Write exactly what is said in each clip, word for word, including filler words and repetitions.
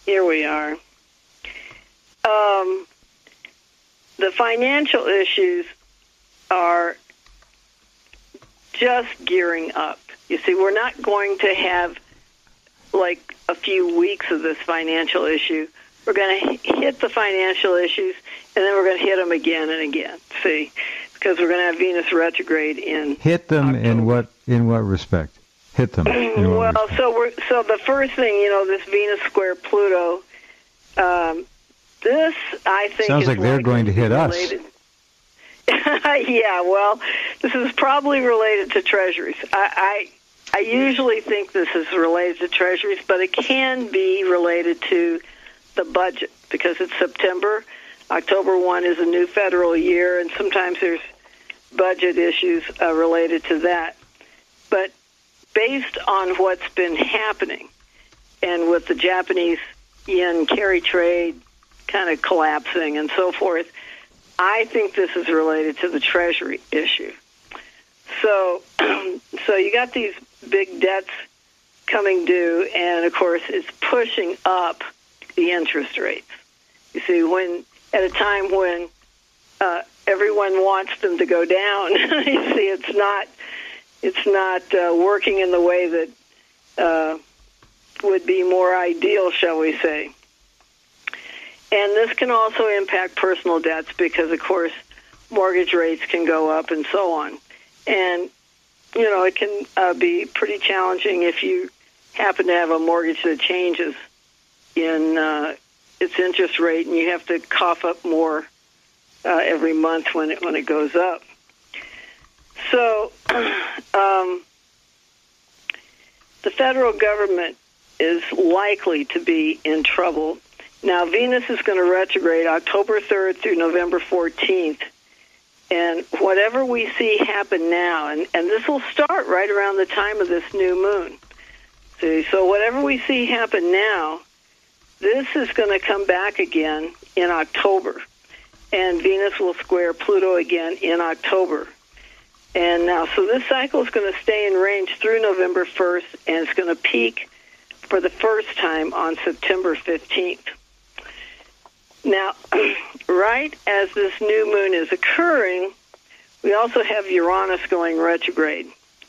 here we are. Um, the financial issues are just gearing up. You see, we're not going to have like a few weeks of this financial issue. We're going to hit the financial issues, and then we're going to hit them again and again. See, because we're going to have Venus retrograde in hit them October. in what in what respect? Hit them. In what well, respect? so we're so the first thing, you know, this Venus square Pluto. Um, this I think sounds is like they're going to hit related. us. Yeah, well, this is probably related to treasuries. I, I I usually think this is related to treasuries, but it can be related to the budget because it's September. October first is a new federal year, and sometimes there's budget issues uh, related to that. But based on what's been happening and with the Japanese yen carry trade kind of collapsing and so forth, I think this is related to the Treasury issue. So, so you got these big debts coming due, and of course, it's pushing up the interest rates. You see, when at a time when uh, everyone wants them to go down, you see, it's not it's not uh, working in the way that uh, would be more ideal, shall we say. And this can also impact personal debts because, of course, mortgage rates can go up and so on. And, you know, it can uh, be pretty challenging if you happen to have a mortgage that changes in uh, its interest rate and you have to cough up more uh, every month when it when it goes up. So um, the federal government is likely to be in trouble. Now, Venus is going to retrograde October third through November fourteenth. And whatever we see happen now, and, and this will start right around the time of this new moon. See, so whatever we see happen now, this is going to come back again in October. And Venus will square Pluto again in October. And now, so this cycle is going to stay in range through November first, and it's going to peak for the first time on September fifteenth. Now, right as this new moon is occurring, we also have Uranus going retrograde.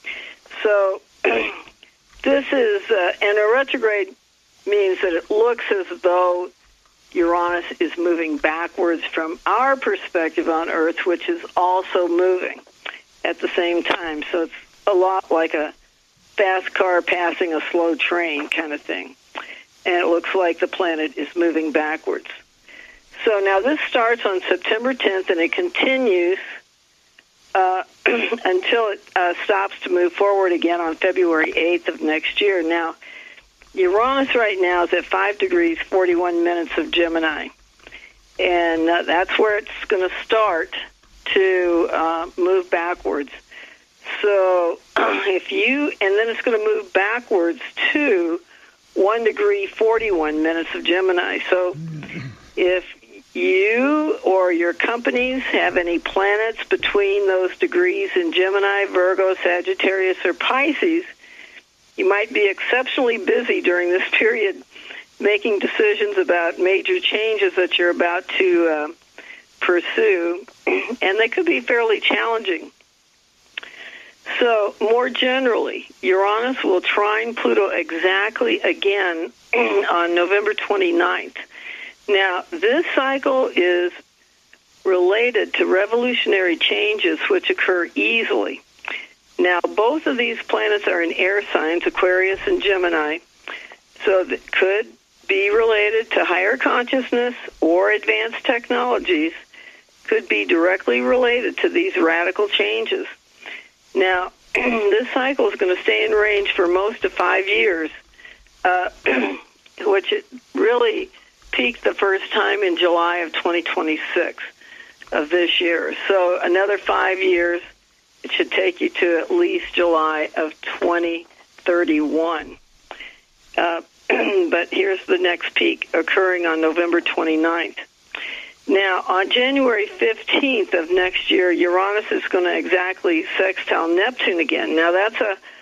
So this is, uh, and a retrograde means that it looks as though Uranus is moving backwards from our perspective on Earth, which is also moving at the same time. So it's a lot like a fast car passing a slow train kind of thing. And it looks like the planet is moving backwards. So now this starts on September tenth, and it continues uh, until it uh, stops to move forward again on February eighth of next year. Now, Uranus right now is at five degrees, forty-one minutes of Gemini. And uh, that's where it's going to start to uh, move backwards. So if you, and then it's going to move backwards to one degree, forty-one minutes of Gemini. So if you or your companies have any planets between those degrees in Gemini, Virgo, Sagittarius, or Pisces, you might be exceptionally busy during this period making decisions about major changes that you're about to uh, pursue, and they could be fairly challenging. So, more generally, Uranus will trine Pluto exactly again on November twenty-ninth. Now, this cycle is related to revolutionary changes which occur easily. Now, both of these planets are in air signs, Aquarius and Gemini, so that could be related to higher consciousness or advanced technologies, could be directly related to these radical changes. Now, this cycle is going to stay in range for most of five years, uh, which it really peaked the first time in July of twenty twenty-six of this year. So another five years, it should take you to at least July of twenty thirty-one. Uh, but here's the next peak occurring on November twenty-ninth. Now, on January fifteenth of next year, Uranus is going to exactly sextile Neptune again. Now, that's a